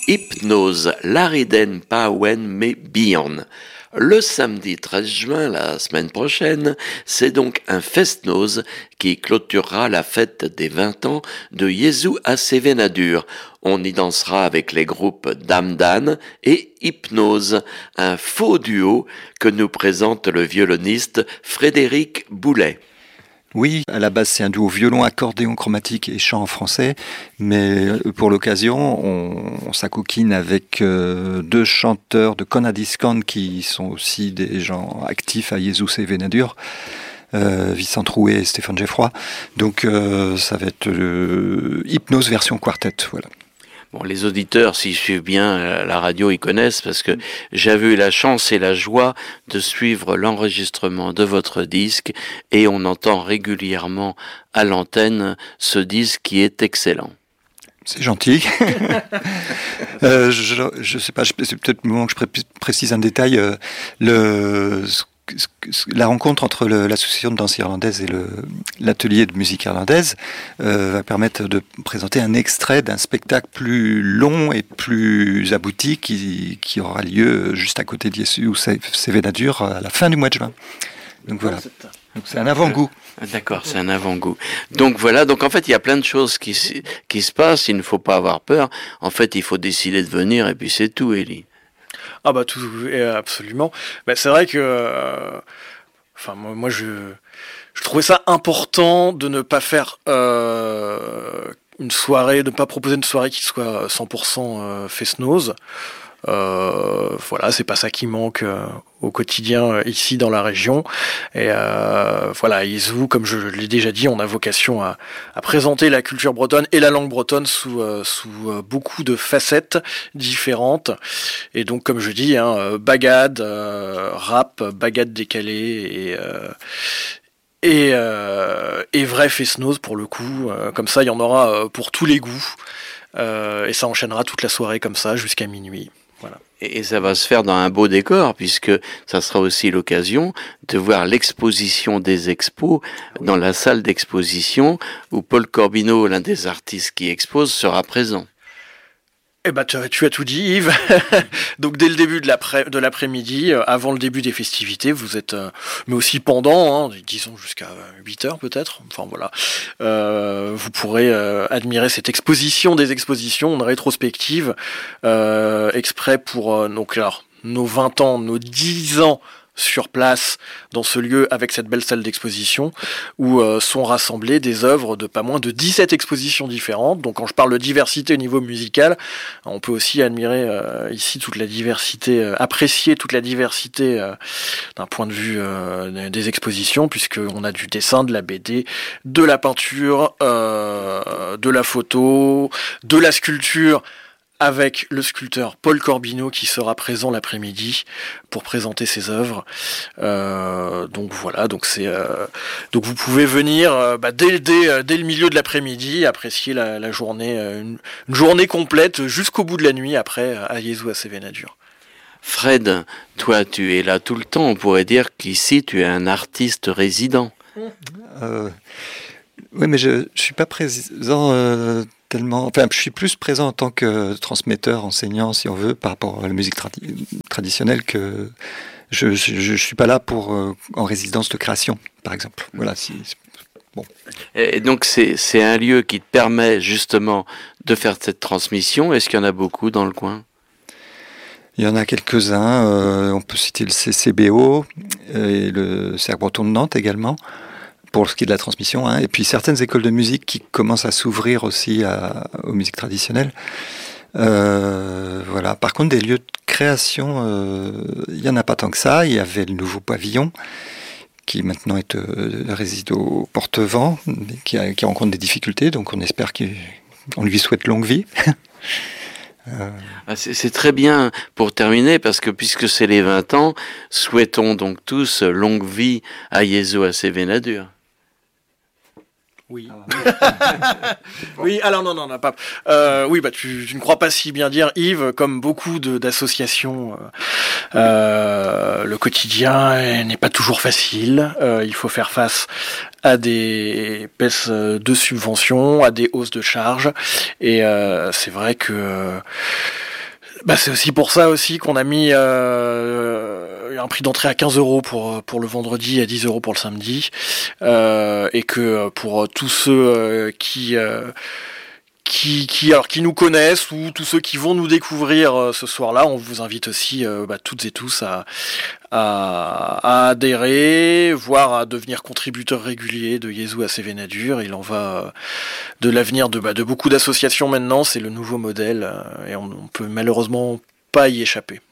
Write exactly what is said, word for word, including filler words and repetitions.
Hypnose, Lariden Pawen me Bihan. Le samedi treize juin, la semaine prochaine, c'est donc un fest-noz qui clôturera la fête des vingt ans de Jesu à Sévénadur. On y dansera avec les groupes Damdan et Hypnose, un faux duo que nous présente le violoniste Frédéric Boulet. Oui, à la base c'est un duo violon, accordéon chromatique et chant en français, mais pour l'occasion on, on s'acoquine avec euh, deux chanteurs de Konadiskan qui sont aussi des gens actifs à Jesu Sévénadur, euh, Vincent Troué et Stéphane Geffroy. Donc euh, ça va être euh, Hypnose version quartet, voilà. Bon, les auditeurs, s'ils suivent bien la radio, ils connaissent parce que j'avais eu la chance et la joie de suivre l'enregistrement de votre disque et on entend régulièrement à l'antenne ce disque qui est excellent. C'est gentil. euh, je ne sais pas, c'est peut-être le moment que je pré- précise un détail. Euh, le La rencontre entre le, l'association de danse irlandaise et le, l'atelier de musique irlandaise euh, va permettre de présenter un extrait d'un spectacle plus long et plus abouti qui, qui aura lieu juste à côté de Jesu ou Sévénadur à la fin du mois de juin. Donc voilà. Donc c'est un avant-goût. D'accord, c'est un avant-goût. Donc voilà, donc en fait il y a plein de choses qui, qui se passent, il ne faut pas avoir peur. En fait il faut décider de venir et puis c'est tout, Élie. Ah bah tout, absolument. Bah, c'est vrai que, euh, enfin moi, moi je, je trouvais ça important de ne pas faire euh, une soirée, de ne pas proposer une soirée qui soit cent pour cent euh, fest-noz. Euh, voilà, c'est pas ça qui manque euh, au quotidien euh, ici dans la région. Et euh, voilà, Jesu, comme je l'ai déjà dit, on a vocation à, à présenter la culture bretonne et la langue bretonne sous, euh, sous euh, beaucoup de facettes différentes. Et donc, comme je dis, hein, euh, bagade, euh, rap, bagade décalée et euh, et, euh, et vrai fest-noz pour le coup. Euh, comme ça, il y en aura euh, pour tous les goûts. Euh, et ça enchaînera toute la soirée comme ça jusqu'à minuit. Voilà. Et ça va se faire dans un beau décor, puisque ça sera aussi l'occasion de voir l'exposition des expos dans la salle d'exposition où Paul Corbineau, l'un des artistes qui expose, sera présent. Eh ben, tu, tu as tout dit, Yves. Donc, dès le début de, l'après, de l'après-midi, euh, avant le début des festivités, vous êtes, euh, mais aussi pendant, hein, disons jusqu'à huit heures peut-être. Enfin, voilà. Euh, vous pourrez euh, admirer cette exposition des expositions, une rétrospective, euh, exprès pour, euh, donc, alors, nos vingt ans, nos dix ans sur place dans ce lieu avec cette belle salle d'exposition où euh, sont rassemblées des œuvres de pas moins de dix-sept expositions différentes. Donc quand je parle de diversité au niveau musical, on peut aussi admirer euh, ici toute la diversité, euh, apprécier toute la diversité euh, d'un point de vue euh, des expositions, puisqu'on a du dessin, de la B D, de la peinture, euh, de la photo, de la sculpture, avec le sculpteur Paul Corbineau qui sera présent l'après-midi pour présenter ses œuvres. Euh, donc voilà, donc c'est euh, donc vous pouvez venir euh, bah, dès, dès, dès le milieu de l'après-midi apprécier la, la journée, euh, une, une journée complète jusqu'au bout de la nuit après à Jesu à Sévénadur. Fred, toi tu es là tout le temps, on pourrait dire qu'ici tu es un artiste résident. Euh, oui, mais je ne suis pas présent euh, tellement. Enfin, je suis plus présent en tant que transmetteur, enseignant, si on veut, par rapport à la musique tradi- traditionnelle que je ne suis pas là pour euh, en résidence de création, par exemple. Voilà. Si, bon. Et donc c'est, c'est un lieu qui te permet justement de faire cette transmission. Est-ce qu'il y en a beaucoup dans le coin ? Il y en a quelques-uns. Euh, on peut citer le C C B O et le Cercle Breton de Nantes également, pour ce qui est de la transmission, hein. Et puis certaines écoles de musique qui commencent à s'ouvrir aussi à, aux musiques traditionnelles. Euh, voilà. Par contre, des lieux de création, euh, il n'y en a pas tant que ça. Il y avait le nouveau pavillon, qui maintenant est, euh, réside au Porte-Vent, qui, a, qui rencontre des difficultés, donc on espère qu'on lui souhaite longue vie. Euh... C'est, c'est très bien pour terminer, parce que puisque c'est les vingt ans, souhaitons donc tous longue vie à Jesu à Sévénadur. Oui. Oui, alors non, non, non, pas. Euh, oui, bah tu, tu ne crois pas si bien dire, Yves, comme beaucoup de, d'associations, euh, le quotidien n'est pas toujours facile. Euh, il faut faire face à des baisses de subventions, à des hausses de charges, et euh, c'est vrai que Bah, c'est aussi pour ça aussi qu'on a mis euh, un prix d'entrée à quinze euros pour, pour le vendredi et à dix euros pour le samedi. Euh, et que pour tous ceux euh, qui... Euh, Qui, qui, alors, qui nous connaissent ou tous ceux qui vont nous découvrir euh, ce soir-là, on vous invite aussi euh, bah, toutes et tous à, à, à adhérer, voire à devenir contributeurs réguliers de Jésus à Sévénadur. Il en va euh, de l'avenir de, bah, de beaucoup d'associations maintenant, c'est le nouveau modèle euh, et on, on peut malheureusement pas y échapper.